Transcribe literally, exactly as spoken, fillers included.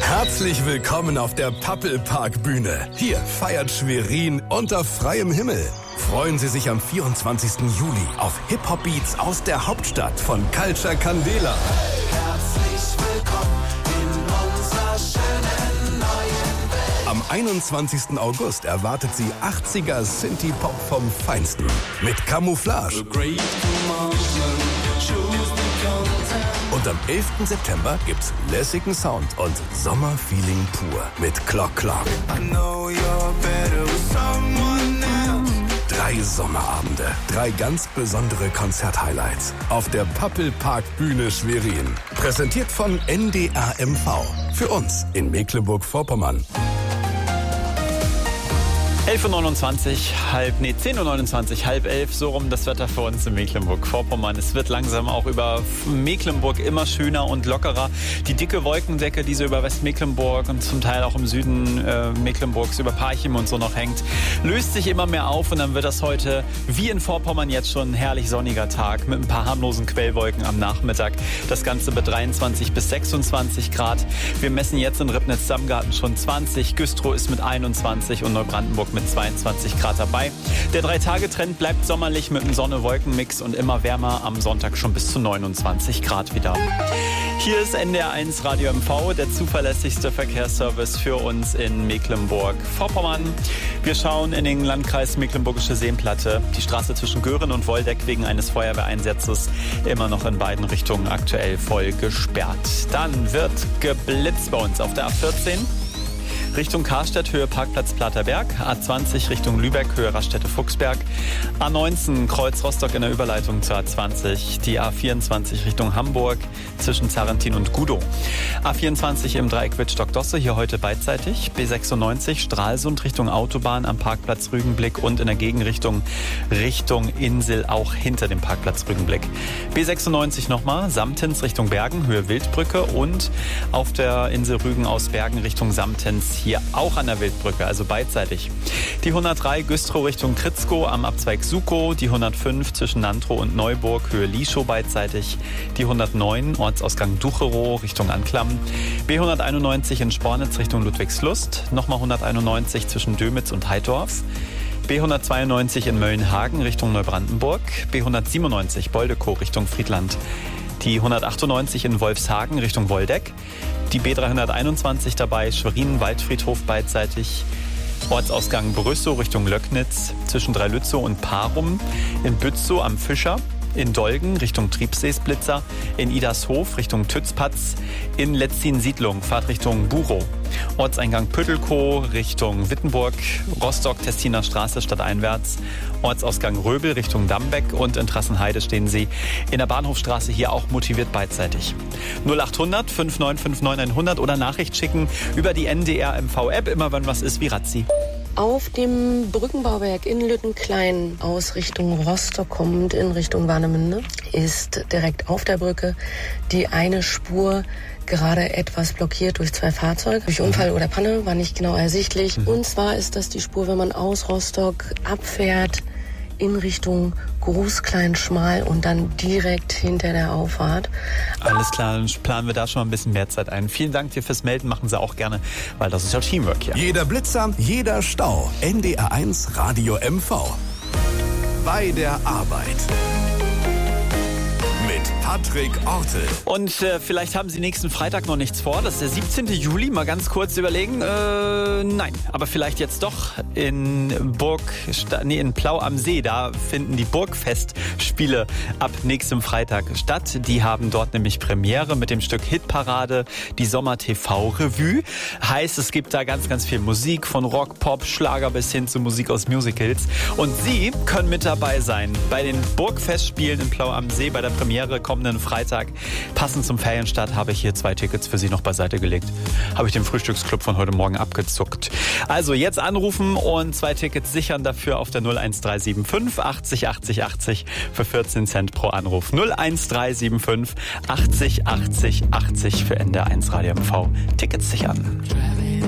Herzlich willkommen auf der Pappelpark-Bühne. Hier feiert Schwerin unter freiem Himmel. Freuen Sie sich am vierundzwanzigsten Juli auf Hip-Hop-Beats aus der Hauptstadt von Culture Candela. Herzlich willkommen in unserer schönen neuen Welt. Am einundzwanzigsten August erwartet Sie achtziger Synthie-Pop vom Feinsten. Mit Camouflage. Und am elften September gibt's lässigen Sound und Sommerfeeling pur mit Clock Clock. Drei Sommerabende, drei ganz besondere Konzerthighlights auf der Pappelpark-Bühne Schwerin. Präsentiert von N D R M V. Für uns in Mecklenburg-Vorpommern. elf Uhr neunundzwanzig, halb, nee, zehn Uhr neunundzwanzig, halb elf, so rum das Wetter für uns in Mecklenburg-Vorpommern. Es wird langsam auch über Mecklenburg immer schöner und lockerer. Die dicke Wolkendecke, die so über Westmecklenburg und zum Teil auch im Süden äh, Mecklenburgs über Parchim und so noch hängt, löst sich immer mehr auf und dann wird das heute, wie in Vorpommern jetzt schon, ein herrlich sonniger Tag mit ein paar harmlosen Quellwolken am Nachmittag. Das Ganze bei dreiundzwanzig bis sechsundzwanzig Grad. Wir messen jetzt in Ribnitz-Dammgarten schon zwanzig, Güstrow ist mit einundzwanzig und Neubrandenburg mit zweiundzwanzig Grad dabei. Der Drei-Tage-Trend bleibt sommerlich mit einem Sonne-Wolken-Mix und immer wärmer, am Sonntag schon bis zu neunundzwanzig Grad wieder. Hier ist N D R eins Radio M V, der zuverlässigste Verkehrsservice für uns in Mecklenburg-Vorpommern. Wir schauen in den Landkreis Mecklenburgische Seenplatte. Die Straße zwischen Göhren und Woldeck wegen eines Feuerwehreinsatzes immer noch in beiden Richtungen aktuell voll gesperrt. Dann wird geblitzt bei uns auf der A vierzehn. Richtung Karstedt, Höhe Parkplatz Platerberg, A zwanzig Richtung Lübeck, Höhe Raststätte-Fuchsberg, A neunzehn Kreuz Rostock in der Überleitung zur A zwanzig, die A vierundzwanzig Richtung Hamburg zwischen Zarentin und Gudow, A vierundzwanzig im Dreieck Wittstock-Dosse, hier heute beidseitig, B sechsundneunzig Stralsund Richtung Autobahn am Parkplatz Rügenblick und in der Gegenrichtung Richtung Insel auch hinter dem Parkplatz Rügenblick. B sechsundneunzig nochmal, Samtens Richtung Bergen, Höhe Wildbrücke und auf der Insel Rügen aus Bergen Richtung Samtens hier auch an der Wildbrücke, also beidseitig. Die hundertdrei Güstrow Richtung Kritzkow am Abzweig Sukow, die hundertfünf zwischen Nantrow und Neuburg, Höhe Lieschow beidseitig, die hundertneun Ortsausgang Ducherow Richtung Anklam, B hunderteinundneunzig in Spornitz Richtung Ludwigslust, nochmal hunderteinundneunzig zwischen Dömitz und Heidorf, B hundertzweiundneunzig in Möllenhagen Richtung Neubrandenburg, B hundertsiebenundneunzig Boldekow Richtung Friedland, die hundertachtundneunzig in Wolfshagen Richtung Woldeck, die B dreihunderteinundzwanzig dabei, Schwerin-Waldfriedhof beidseitig, Ortsausgang Brüssow Richtung Löcknitz, zwischen Dreilützow und Parum, in Bützow am Fischer, in Dolgen Richtung Triebseesblitzer, in Idarshof Richtung Tützpatz, in Letzin-Siedlung Fahrtrichtung Buchow, Ortseingang Püttelkow Richtung Wittenburg, Rostock-Testiner Straße stadteinwärts, Ortsausgang Röbel Richtung Dambeck und in Trassenheide stehen Sie in der Bahnhofstraße hier auch motiviert beidseitig. null achthundert fünf neun fünf neun hundert oder Nachricht schicken über die N D R M V-App, immer wenn was ist wie Razzi. Auf dem Brückenbauwerk in Lüttenklein aus Richtung Rostock kommend in Richtung Warnemünde ist direkt auf der Brücke die eine Spur gerade etwas blockiert durch zwei Fahrzeuge. Durch Unfall oder Panne war nicht genau ersichtlich. Mhm. Und zwar ist das die Spur, wenn man aus Rostock abfährt in Richtung Großkleinschmal und dann direkt hinter der Auffahrt. Alles klar, dann planen wir da schon mal ein bisschen mehr Zeit ein. Vielen Dank dir fürs Melden, machen Sie auch gerne, weil das ist ja Teamwork hier. Jeder Blitzer, jeder Stau. N D R eins Radio M V. Bei der Arbeit. Mit Patrick Ortel. Und äh, vielleicht haben Sie nächsten Freitag noch nichts vor. Das ist der siebzehnten Juli. Mal ganz kurz überlegen. Äh, nein, aber vielleicht jetzt doch in Burg, nee, in Plau am See. Da finden die Burgfestspiele ab nächstem Freitag statt. Die haben dort nämlich Premiere mit dem Stück Hitparade, die Sommer-T V-Revue. Heißt, es gibt da ganz, ganz viel Musik, von Rock, Pop, Schlager bis hin zu Musik aus Musicals. Und Sie können mit dabei sein bei den Burgfestspielen in Plau am See bei der Premiere kommenden Freitag. Passend zum Ferienstart habe ich hier zwei Tickets für Sie noch beiseite gelegt. Habe ich den Frühstücksclub von heute Morgen abgezuckt. Also jetzt anrufen und zwei Tickets sichern dafür auf der null eins drei sieben fünf achtzig achtzig achtzig für vierzehn Cent pro Anruf. null eins drei sieben fünf achtzig achtzig achtzig für N D R eins Radio M V. Tickets sichern.